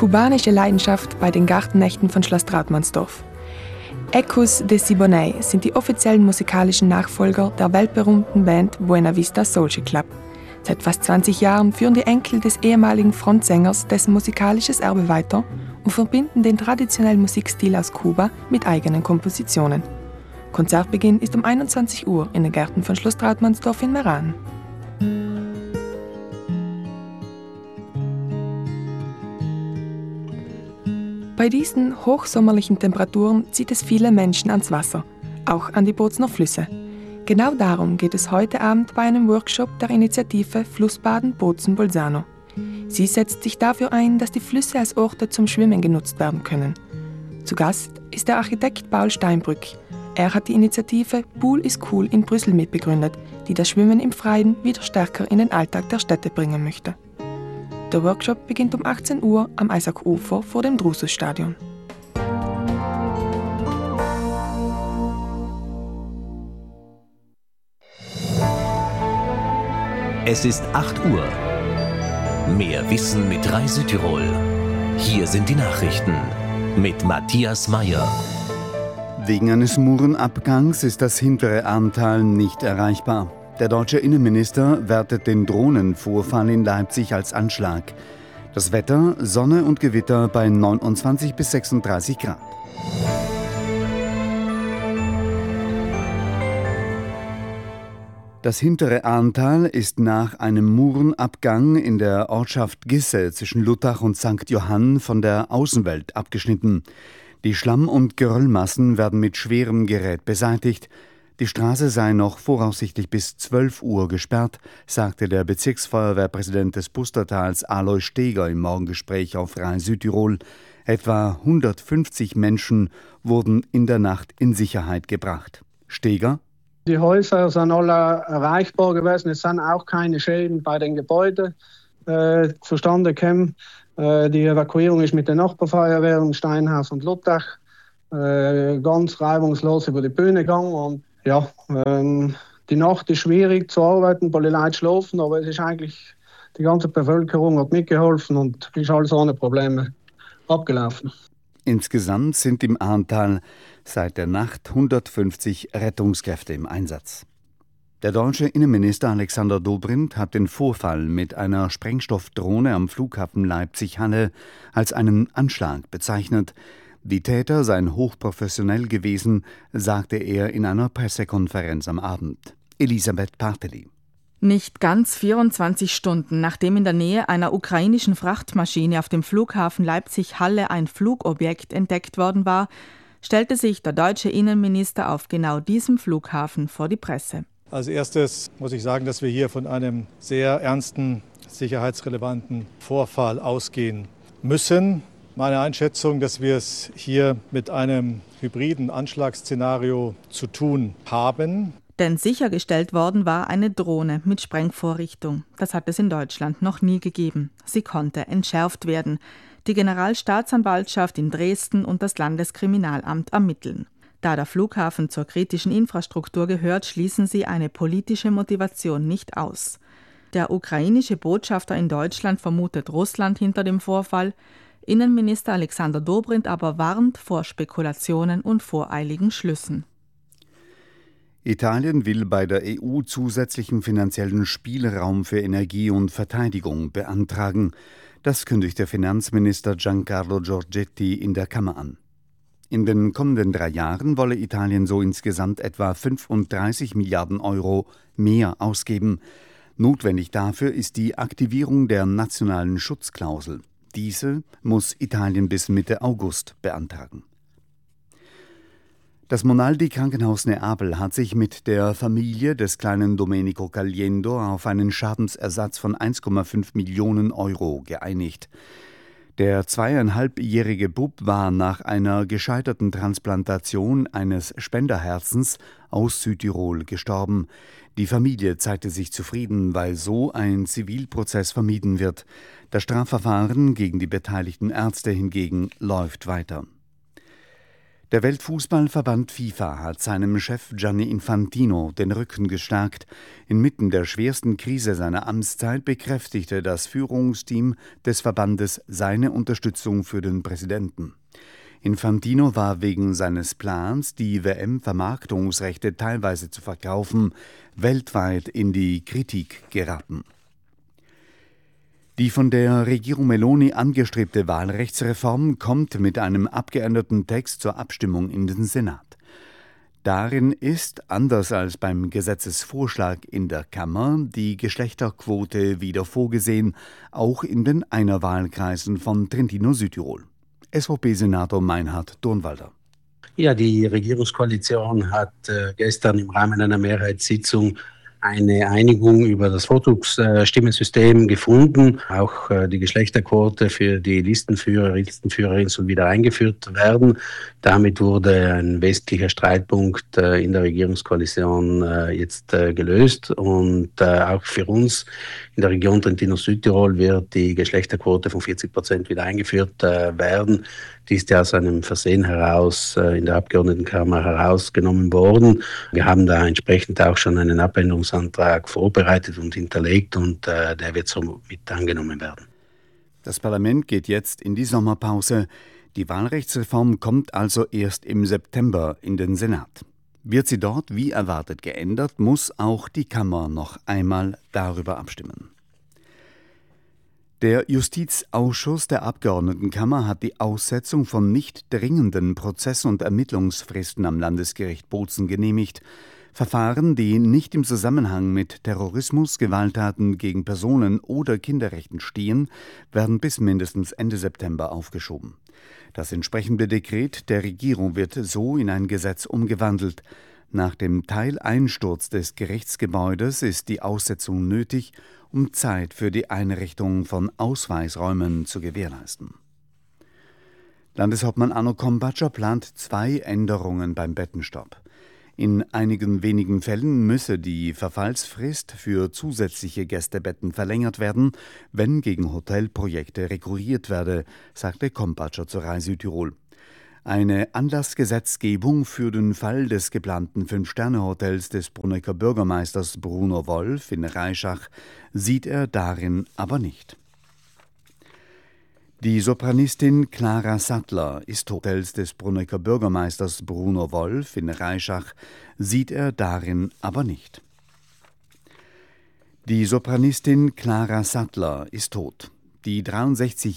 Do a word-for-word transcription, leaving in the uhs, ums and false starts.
Kubanische Leidenschaft bei den Gartennächten von Schloss Trautmannsdorf. Ecos de Siboney sind die offiziellen musikalischen Nachfolger der weltberühmten Band Buena Vista Social Club. Seit fast zwanzig Jahren führen die Enkel des ehemaligen Frontsängers dessen musikalisches Erbe weiter und verbinden den traditionellen Musikstil aus Kuba mit eigenen Kompositionen. Konzertbeginn ist um einundzwanzig Uhr in den Gärten von Schloss Trautmannsdorf in Meran. Bei diesen hochsommerlichen Temperaturen zieht es viele Menschen ans Wasser, auch an die Bozner Flüsse. Genau darum geht es heute Abend bei einem Workshop der Initiative Flussbaden Bozen-Bolzano. Sie setzt sich dafür ein, dass die Flüsse als Orte zum Schwimmen genutzt werden können. Zu Gast ist der Architekt Paul Steinbrück. Er hat die Initiative Pool is Cool in Brüssel mitbegründet, die das Schwimmen im Freien wieder stärker in den Alltag der Städte bringen möchte. Der Workshop beginnt um achtzehn Uhr am Eisakufer vor dem Drusus-Stadion. Es ist acht Uhr. Mehr Wissen mit Rai Südtirol. Hier sind die Nachrichten mit Matthias Meyer. Wegen eines Murenabgangs ist das hintere Ahrntal nicht erreichbar. Der deutsche Innenminister wertet den Drohnenvorfall in Leipzig als Anschlag. Das Wetter, Sonne und Gewitter bei neunundzwanzig bis sechsunddreißig Grad. Das hintere Ahrntal ist nach einem Murenabgang in der Ortschaft Gisse zwischen Luttach und Sankt Johann von der Außenwelt abgeschnitten. Die Schlamm- und Geröllmassen werden mit schwerem Gerät beseitigt. Die Straße sei noch voraussichtlich bis zwölf Uhr gesperrt, sagte der Bezirksfeuerwehrpräsident des Pustertals Alois Steger im Morgengespräch auf Rai Südtirol. Etwa hundertfünfzig Menschen wurden in der Nacht in Sicherheit gebracht. Steger: Die Häuser sind alle erreichbar gewesen. Es sind auch keine Schäden bei den Gebäuden äh, zustande gekommen. Äh, die Evakuierung ist mit den Nachbarfeuerwehren Steinhaus und Luttach äh, ganz reibungslos über die Bühne gegangen. Und ja, ähm, die Nacht ist schwierig zu arbeiten, weil die Leute schlafen, aber es ist eigentlich, die ganze Bevölkerung hat mitgeholfen und ist alles ohne Probleme abgelaufen. Insgesamt sind im Ahrntal seit der Nacht hundertfünfzig Rettungskräfte im Einsatz. Der deutsche Innenminister Alexander Dobrindt hat den Vorfall mit einer Sprengstoffdrohne am Flughafen Leipzig-Halle als einen Anschlag bezeichnet. Die Täter seien hochprofessionell gewesen, sagte er in einer Pressekonferenz am Abend. Elisabeth Parteli. Nicht ganz vierundzwanzig Stunden, nachdem in der Nähe einer ukrainischen Frachtmaschine auf dem Flughafen Leipzig-Halle ein Flugobjekt entdeckt worden war, stellte sich der deutsche Innenminister auf genau diesem Flughafen vor die Presse. Als erstes muss ich sagen, dass wir hier von einem sehr ernsten, sicherheitsrelevanten Vorfall ausgehen müssen. Meine Einschätzung, dass wir es hier mit einem hybriden Anschlagsszenario zu tun haben. Denn sichergestellt worden war eine Drohne mit Sprengvorrichtung. Das hat es in Deutschland noch nie gegeben. Sie konnte entschärft werden. Die Generalstaatsanwaltschaft in Dresden und das Landeskriminalamt ermitteln. Da der Flughafen zur kritischen Infrastruktur gehört, schließen sie eine politische Motivation nicht aus. Der ukrainische Botschafter in Deutschland vermutet Russland hinter dem Vorfall. Innenminister Alexander Dobrindt aber warnt vor Spekulationen und voreiligen Schlüssen. Italien will bei der E U zusätzlichen finanziellen Spielraum für Energie und Verteidigung beantragen. Das kündigt der Finanzminister Giancarlo Giorgetti in der Kammer an. In den kommenden drei Jahren wolle Italien so insgesamt etwa fünfunddreißig Milliarden Euro mehr ausgeben. Notwendig dafür ist die Aktivierung der nationalen Schutzklausel. Diese muss Italien bis Mitte August beantragen. Das Monaldi-Krankenhaus Neapel hat sich mit der Familie des kleinen Domenico Caliendo auf einen Schadensersatz von eins Komma fünf Millionen Euro geeinigt. Der zweieinhalbjährige Bub war nach einer gescheiterten Transplantation eines Spenderherzens aus Südtirol gestorben. Die Familie zeigte sich zufrieden, weil so ein Zivilprozess vermieden wird. Das Strafverfahren gegen die beteiligten Ärzte hingegen läuft weiter. Der Weltfußballverband FIFA hat seinem Chef Gianni Infantino den Rücken gestärkt. Inmitten der schwersten Krise seiner Amtszeit bekräftigte das Führungsteam des Verbandes seine Unterstützung für den Präsidenten. Infantino war wegen seines Plans, die W M-Vermarktungsrechte teilweise zu verkaufen, weltweit in die Kritik geraten. Die von der Regierung Meloni angestrebte Wahlrechtsreform kommt mit einem abgeänderten Text zur Abstimmung in den Senat. Darin ist, anders als beim Gesetzesvorschlag in der Kammer, die Geschlechterquote wieder vorgesehen, auch in den Einerwahlkreisen von Trentino-Südtirol. S V P-Senator Meinhard Dornwalder. Ja, die Regierungskoalition hat äh, gestern im Rahmen einer Mehrheitssitzung eine Einigung über das Vorzugsstimmensystem gefunden. Auch die Geschlechterquote für die Listenführer, Listenführerin soll wieder eingeführt werden. Damit wurde ein wesentlicher Streitpunkt in der Regierungskoalition jetzt gelöst. Und auch für uns in der Region Trentino-Südtirol wird die Geschlechterquote von vierzig Prozent wieder eingeführt werden. Die ist ja aus einem Versehen heraus in der Abgeordnetenkammer herausgenommen worden. Wir haben da entsprechend auch schon einen Abänderungsantrag vorbereitet und hinterlegt und äh, der wird so mit angenommen werden. Das Parlament geht jetzt in die Sommerpause. Die Wahlrechtsreform kommt also erst im September in den Senat. Wird sie dort wie erwartet geändert, muss auch die Kammer noch einmal darüber abstimmen. Der Justizausschuss der Abgeordnetenkammer hat die Aussetzung von nicht dringenden Prozess- und Ermittlungsfristen am Landesgericht Bozen genehmigt. Verfahren, die nicht im Zusammenhang mit Terrorismus, Gewalttaten gegen Personen oder Kinderrechten stehen, werden bis mindestens Ende September aufgeschoben. Das entsprechende Dekret der Regierung wird so in ein Gesetz umgewandelt. Nach dem Teileinsturz des Gerichtsgebäudes ist die Aussetzung nötig, um Zeit für die Einrichtung von Ausweisräumen zu gewährleisten. Landeshauptmann Arno Kompatscher plant zwei Änderungen beim Bettenstopp. In einigen wenigen Fällen müsse die Verfallsfrist für zusätzliche Gästebetten verlängert werden, wenn gegen Hotelprojekte rekurriert werde, sagte Kompatscher zur Rai Südtirol. Eine Anlassgesetzgebung für den Fall des geplanten Fünf-Sterne-Hotels des Brunnecker Bürgermeisters Bruno Wolf in Reischach sieht er darin aber nicht. Die Sopranistin Clara Sattler ist Hotels des Brunnecker Bürgermeisters Bruno Wolf in Reischach sieht er darin aber nicht. Die Sopranistin Clara Sattler ist tot. Die dreiundsechzig